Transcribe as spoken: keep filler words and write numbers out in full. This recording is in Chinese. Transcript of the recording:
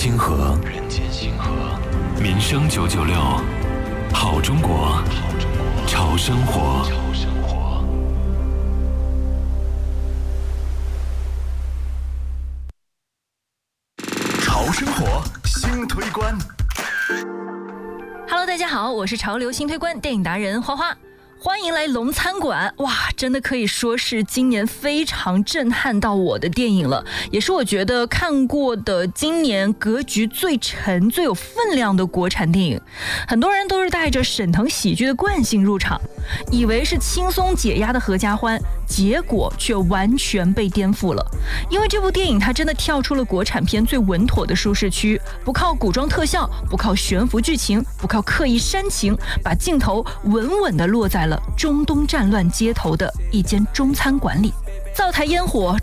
星河，人间星河，民生九九六，好中国，好中国，潮生活。潮生活新推观。 Hello， 大家好，我是潮流新推观电影达人花花。欢迎来龙餐馆，哇，真的可以说是今年非常震撼到我的电影了，也是我觉得看过的今年格局最沉、最有分量的国产电影。很多人都是带着沈腾喜剧的惯性入场，以为是轻松解压的合家欢，结果却完全被颠覆了。因为这部电影它真的跳出了国产片最稳妥的舒适区，不靠古装特效，不靠悬浮剧情，不靠刻意煽情，把镜头稳稳地落在了中东战乱街头的一间中餐馆里。灶台烟火，